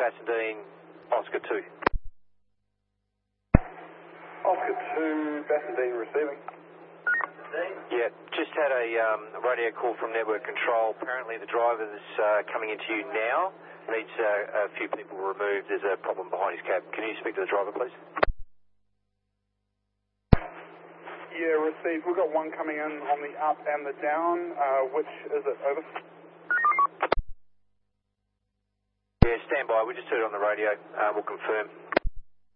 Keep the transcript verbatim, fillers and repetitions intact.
Bassendean, Oscar two. Oscar two, Bassendean receiving. Yeah, just had a um, radio call from network control. Apparently the driver is uh, coming into you now. Needs uh, a few people removed. There's a problem behind his cab. Can you speak to the driver, please? Yeah, received. We've got one coming in on the up and the down. Uh, which is it? Over. Yeah, stand by. We just heard it on the radio. Uh, we'll confirm.